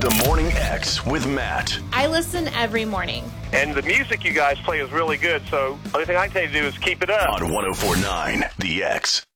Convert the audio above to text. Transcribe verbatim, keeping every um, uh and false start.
The Morning X with Matt. I listen every morning. And the music you guys play is really good, so the only thing I can tell you to do is keep it up. On one oh four point nine The X.